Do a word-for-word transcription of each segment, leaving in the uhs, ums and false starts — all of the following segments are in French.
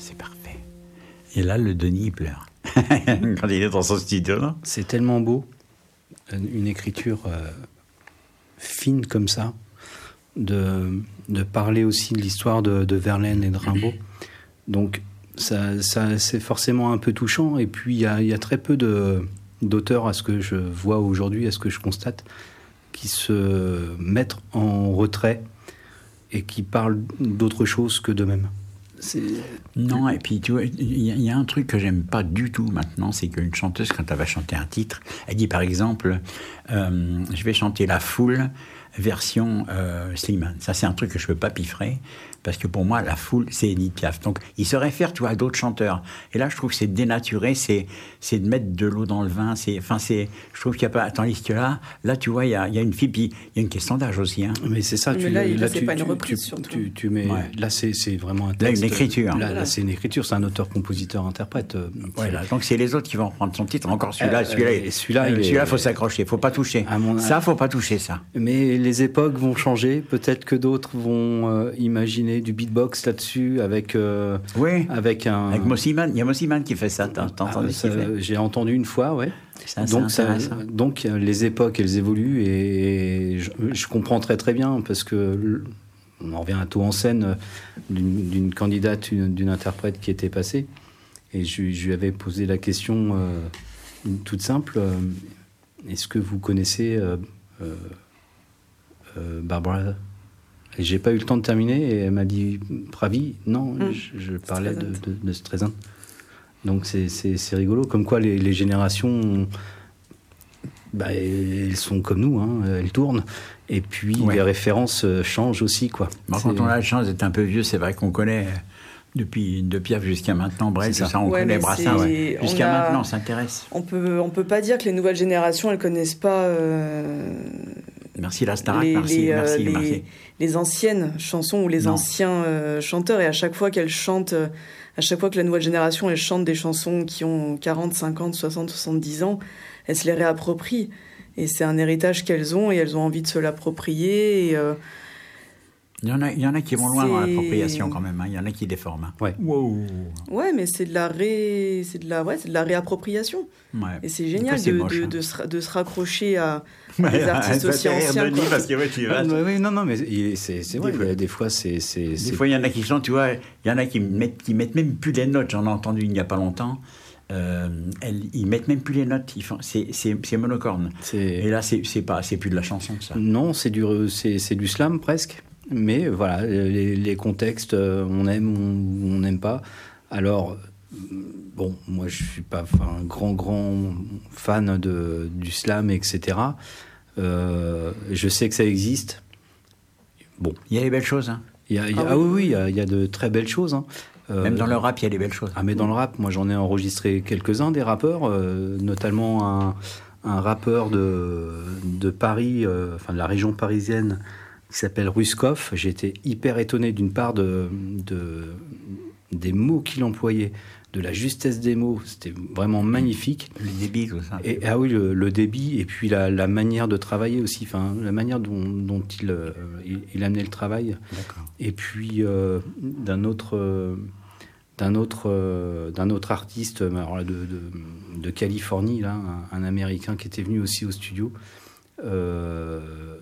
c'est parfait. Et là, le Denis, il pleure. Quand il est dans son studio, là. C'est tellement beau, une écriture euh, fine comme ça, de, de parler aussi de l'histoire de, de Verlaine et de Rimbaud. Donc, ça, ça, c'est forcément un peu touchant. Et puis, il y a, y a très peu de, d'auteurs, à ce que je vois aujourd'hui, à ce que je constate, qui se mettent en retrait et qui parlent d'autre chose que d'eux-mêmes. C'est... Non, et puis tu vois, il y, y a un truc que j'aime pas du tout maintenant, c'est qu'une chanteuse, quand elle va chanter un titre, elle dit par exemple, euh, je vais chanter La Foule version euh, Slimane. Ça, c'est un truc que je peux pas piffrer, parce que pour moi, La Foule, c'est Édith Piaf. Donc, il se réfère, tu vois, à d'autres chanteurs. Et là, je trouve que c'est dénaturé, c'est, c'est de mettre de l'eau dans le vin. C'est, enfin, c'est, je trouve qu'il y a pas. Tandis que là, là, tu vois, il y a, il y a une fille, puis il y a une question d'âge aussi. Hein. Mais c'est ça. Mais tu, là, il, là, c'est tu, pas une tu, reprise, tu, surtout. tu, tu mets. Ouais. Là, c'est, c'est vraiment un texte. Là, une écriture. Là, Voilà. là, c'est une écriture. C'est un auteur, compositeur, interprète. Euh, voilà. Donc, c'est les autres qui vont reprendre son titre. Encore celui-là, Euh, celui-là, et celui-là, il est- celui-là, faut s'accrocher, faut pas toucher. À mon- Ça, faut pas toucher ça. Mais les époques vont changer. Peut-être que d'autres vont euh, imaginer du beatbox là-dessus avec euh, Oui. avec un. Avec Mossiman, il y a Mossiman qui fait ça. T'as, t'as Ah, entendu ça, ce qu'il fait? j'ai entendu une fois, ouais. Ça, c'est donc, ça, intéressant. donc euh, les époques, elles évoluent et je, je comprends très très bien parce que on en revient à tout en scène euh, d'une, d'une candidate, une- d'une interprète qui était passée et je, je lui avais posé la question euh, toute simple euh, est-ce que vous connaissez euh, euh, euh, Barbara? Et j'ai pas eu le temps de terminer et elle m'a dit Pravi, non, Mm. je, je parlais de, Streisand. de, de Streisand. Donc c'est, c'est, c'est rigolo, comme quoi les, les générations, bah, elles sont comme nous, hein, elles tournent, et puis Ouais. les références euh, changent aussi, quoi. Bon, C'est- quand on a la chance d'être un peu vieux, c'est vrai qu'on connaît euh, depuis de Piaf jusqu'à maintenant, Brel, C'est tout ça. ça, on Ouais, connaît mais Brassens. c'est- Ouais. on Jusqu'à a- maintenant, on s'intéresse. On peut, on peut pas dire que les nouvelles générations, elles connaissent pas euh, Merci la Starac, les, merci, les, euh, merci, les- merci. les anciennes chansons ou les Non. anciens euh, chanteurs. Et à chaque fois qu'elles chantent, euh, à chaque fois que la nouvelle génération, elle chante des chansons qui ont quarante, cinquante, soixante, soixante-dix ans, elles se les réapproprient. Et c'est un héritage qu'elles ont et elles ont envie de se l'approprier. Et, euh, Il y en a, il y en a qui vont loin dans C'est- l'appropriation quand même. Hein. Il y en a qui déforment. Hein. Ouais. Wow. ouais, mais c'est de la ré... c'est de la, ouais, c'est de la réappropriation. Ouais. Et c'est Du génial coup, c'est de, moche, de, hein. de se, de se raccrocher à, à Ouais, des artistes ça aussi fait rire anciens. Denis, quoi. parce que ouais, tu vas- Ah, ouais, oui, non, non, mais il- c'est, c'est vrai, Des fois- il y a des fois, c'est... c'est, Des c'est- fois, il y en a qui chantent, tu vois, il y en a qui mettent, qui mettent même plus les notes. J'en ai entendu il n'y a pas longtemps. Euh, elles, ils mettent même plus les notes. Ils font, c'est, c'est, c'est monocorde. c'est- Et là, c'est, c'est pas, c'est plus de la chanson, ça. Non, c'est du, c'est, c'est du slam presque. Mais voilà, les, les contextes, euh, on aime, on n'aime pas. Alors, euh, bon, moi je suis pas enfin, un grand, grand fan de, du slam, et cetera. Euh, je sais que ça existe. Bon, Il y a des belles choses. Hein. il y a, il y a- Ah ah oui. oui, oui, il y a, il y a de très belles choses. Hein. Euh, Même dans le rap, il y a des belles choses. Ah, mais dans le rap, moi j'en ai enregistré quelques-uns des rappeurs, euh, notamment un, un rappeur de, de Paris, euh, enfin de la région parisienne, qui s'appelle Ruskov. J'ai été hyper étonné d'une part de, de, des mots qu'il employait, de la justesse des mots. C'était vraiment magnifique. Le débit, tout ça. Et, ah oui, le, le débit, et puis la, la manière de travailler aussi, enfin, la manière dont, dont il, euh, il, il amenait le travail. D'accord. Et puis euh, d'un autre, euh, d'un autre, euh, d'un autre artiste, alors là, de, de, de Californie, là, un, un Américain qui était venu aussi au studio. Euh,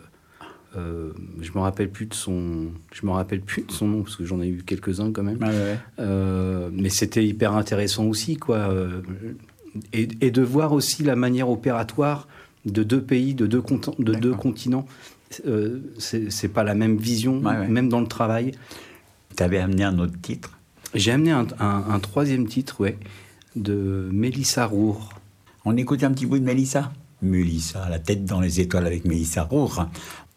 euh, je me rappelle plus de son, je me rappelle plus de son nom parce que j'en ai eu quelques-uns quand même. Ouais, ouais, ouais. Euh, mais c'était hyper intéressant aussi, quoi. Euh, et, et de voir aussi la manière opératoire de deux pays, de deux, contin- de deux D'accord. continents. Euh, c'est, c'est pas la même vision, Ouais, ouais. même dans le travail. Tu avais amené un autre titre. J'ai amené un, un- un troisième titre, ouais, de Mélissa Roure. On écoute un petit bout de Mélissa. Mélissa, la tête dans les étoiles avec Mélissa Roure.